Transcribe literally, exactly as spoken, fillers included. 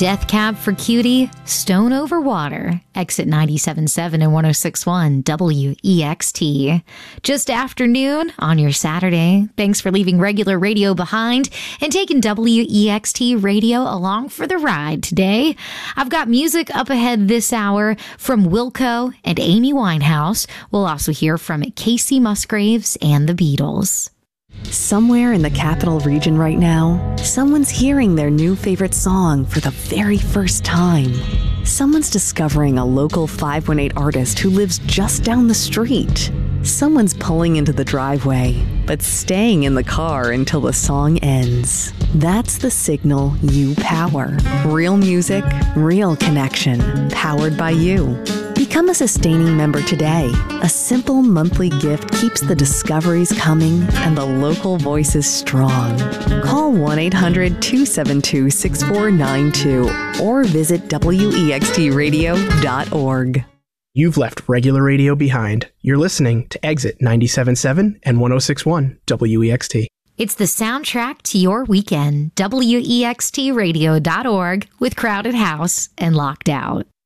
Death Cab for Cutie, Stone Over Water, Exit ninety-seven point seven and one oh six point one W E X T. Just afternoon on your Saturday. Thanks for leaving regular radio behind and taking W E X T radio along for the ride today. I've got music up ahead this hour from Wilco and Amy Winehouse. We'll also hear from Casey Musgraves and the Beatles. Somewhere in the capital region right now, someone's hearing their new favorite song for the very first time. Someone's discovering a local five one eight artist who lives just down the street. Someone's pulling into the driveway, but staying in the car until the song ends. That's the signal you power. Real music, real connection, powered by you. Become a sustaining member today. A simple monthly gift keeps the discoveries coming and the local voices strong. Call one eight hundred two seven two six four nine two or visit W E X T radio dot org. You've left regular radio behind. You're listening to Exit ninety-seven point seven and one oh six point one W E X T. It's the soundtrack to your weekend. W E X T radio dot org with Crowded House and Locked Out.